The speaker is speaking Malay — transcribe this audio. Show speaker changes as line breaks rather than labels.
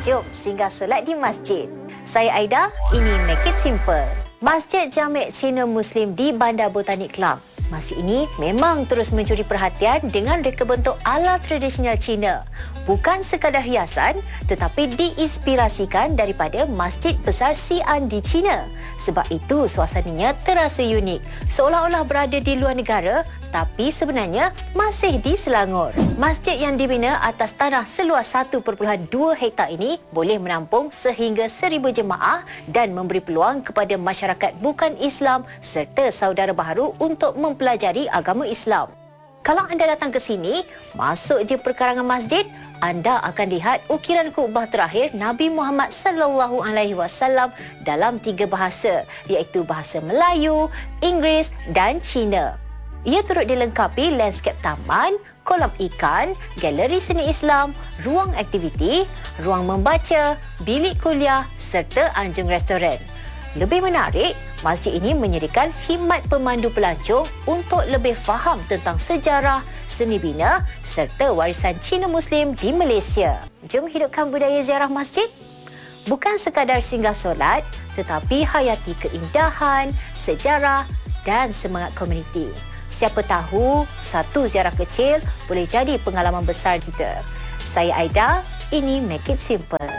Jom singgah solat di masjid. Saya Aida, ini Make It Simple. Masjid Jamek Cina Muslim di Bandar Botanik Club. Masjid ini memang terus mencuri perhatian dengan reka bentuk ala tradisional Cina. Bukan sekadar hiasan, tetapi diinspirasikan daripada Masjid Besar Xi'an di China. Sebab itu suasananya terasa unik, seolah-olah berada di luar negara, tapi sebenarnya masih di Selangor. Masjid yang dibina atas tanah seluas 1.2 hektar ini boleh menampung sehingga 1,000 jemaah dan memberi peluang kepada masyarakat bukan Islam serta saudara baharu untuk mempelajari agama Islam. Kalau anda datang ke sini, masuk je perkarangan masjid, anda akan lihat ukiran khutbah terakhir Nabi Muhammad SAW dalam 3 bahasa, iaitu bahasa Melayu, Inggeris dan Cina. Ia turut dilengkapi lanskap taman, kolam ikan, galeri seni Islam, ruang aktiviti, ruang membaca, bilik kuliah serta anjung restoran. Lebih menarik, masjid ini menyediakan khidmat pemandu pelancong untuk lebih faham tentang sejarah, seni bina serta warisan Cina Muslim di Malaysia. Jom hidupkan budaya ziarah masjid. Bukan sekadar singgah solat, tetapi hayati keindahan, sejarah dan semangat komuniti. Siapa tahu, satu ziarah kecil boleh jadi pengalaman besar kita. Saya Aida, ini Make It Simple.